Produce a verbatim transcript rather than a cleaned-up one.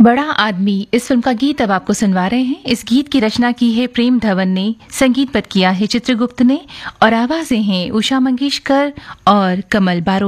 बड़ा आदमी इस फिल्म का गीत अब आपको सुनवा रहे हैं। इस गीत की रचना की है प्रेम धवन ने, संगीतबद्ध किया है चित्रगुप्त ने और आवाजें हैं उषा मंगेशकर और कमल बारोट।